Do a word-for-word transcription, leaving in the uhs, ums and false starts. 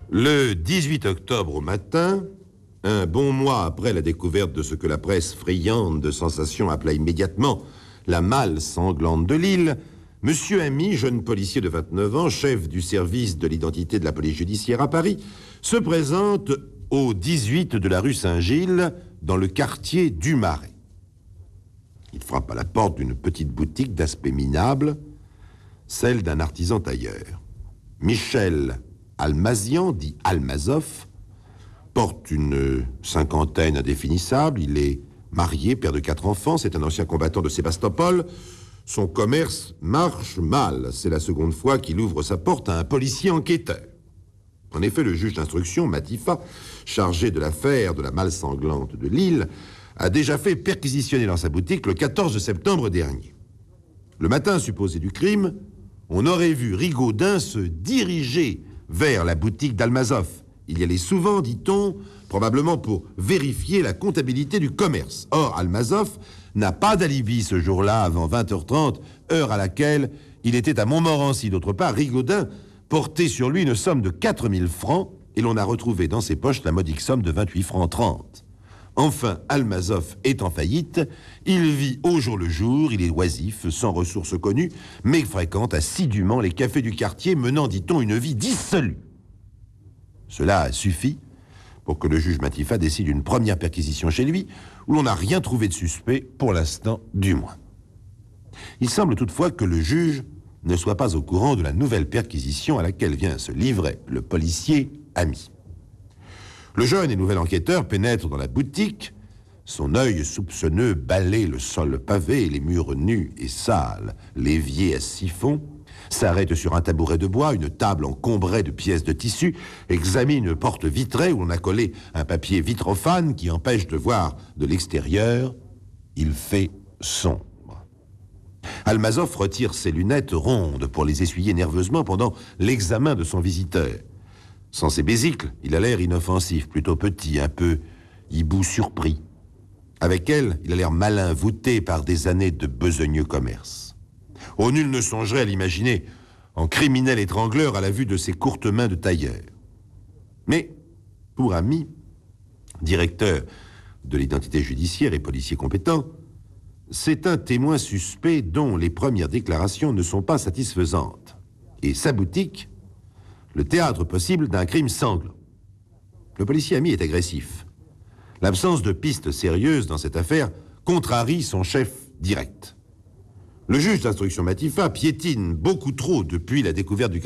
Le dix-huit octobre au matin, un bon mois après la découverte de ce que la presse friande de sensations appela immédiatement la malle sanglante de Lille, Monsieur Ami, jeune policier de vingt-neuf ans, chef du service de l'identité de la police judiciaire à Paris, se présente au dix-huit de la rue Saint-Gilles, dans le quartier du Marais. Il frappe à la porte d'une petite boutique d'aspect minable, celle d'un artisan tailleur. Michel Almazian, dit Almazoff, porte une cinquantaine indéfinissable. Il est marié, père de quatre enfants, c'est un ancien combattant de Sébastopol. Son commerce marche mal. C'est la seconde fois qu'il ouvre sa porte à un policier enquêteur. En effet, le juge d'instruction, Matifat, chargé de l'affaire de la malle sanglante de Lille, a déjà fait perquisitionner dans sa boutique le quatorze septembre dernier. Le matin supposé du crime, on aurait vu Rigaudin se diriger vers la boutique d'Almazoff. Il y allait souvent, dit-on, probablement pour vérifier la comptabilité du commerce. Or, Almazoff n'a pas d'alibi ce jour-là avant vingt heures trente, heure à laquelle il était à Montmorency. D'autre part, Rigaudin portait sur lui une somme de quatre mille francs et l'on a retrouvé dans ses poches la modique somme de vingt-huit francs trente. Enfin, Almazoff est en faillite, il vit au jour le jour, il est oisif, sans ressources connues, mais fréquente assidûment les cafés du quartier, menant, dit-on, une vie dissolue. Cela a suffi pour que le juge Matifat décide une première perquisition chez lui, où l'on n'a rien trouvé de suspect, pour l'instant du moins. Il semble toutefois que le juge ne soit pas au courant de la nouvelle perquisition à laquelle vient se livrer le policier Ami. Le jeune et nouvel enquêteur pénètre dans la boutique, son œil soupçonneux balaie le sol pavé, les murs nus et sales, l'évier à siphon, s'arrête sur un tabouret de bois, une table encombrée de pièces de tissu, examine une porte vitrée où l'on a collé un papier vitrophane qui empêche de voir de l'extérieur. Il fait sombre. Almazoff retire ses lunettes rondes pour les essuyer nerveusement pendant l'examen de son visiteur. Sans ses bésicles, il a l'air inoffensif, plutôt petit, un peu hibou surpris. Avec elle, il a l'air malin, voûté par des années de besogneux commerce. Oh, nul ne songerait à l'imaginer en criminel étrangleur à la vue de ses courtes mains de tailleur. Mais, pour Ami, directeur de l'identité judiciaire et policier compétent, c'est un témoin suspect dont les premières déclarations ne sont pas satisfaisantes. Et sa boutique, le théâtre possible d'un crime sanglant. Le policier Ami est agressif. L'absence de pistes sérieuses dans cette affaire contrarie son chef direct. Le juge d'instruction Matifat piétine beaucoup trop depuis la découverte du